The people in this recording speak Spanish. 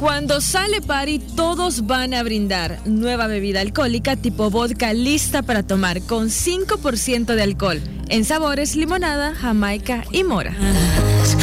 Cuando sale party, todos van a brindar. Nueva bebida alcohólica tipo vodka lista para tomar con 5% de alcohol. En sabores limonada, jamaica y mora.